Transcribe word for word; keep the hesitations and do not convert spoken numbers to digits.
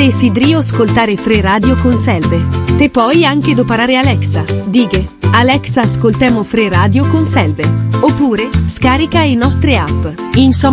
Desideri ascoltare Free Radio con Selve? Te puoi anche doparare Alexa. Dighe: Alexa, ascoltemo Free Radio con Selve. Oppure scarica le nostre app. Insomma